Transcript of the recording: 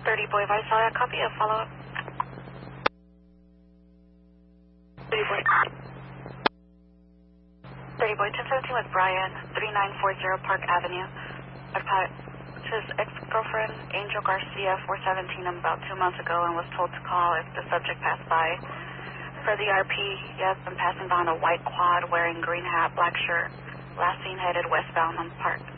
30 Boy Visalia, copy a follow-up. 30 Boy. 30 Boy, 1017 with Brian, 3940 Park Avenue. I've had his ex-girlfriend, Angel Garcia, 417 him about 2 months ago and was told to call if the subject passed by. For the RP, he has been passing by on a white quad wearing green hat, black shirt. Last seen headed westbound on Park.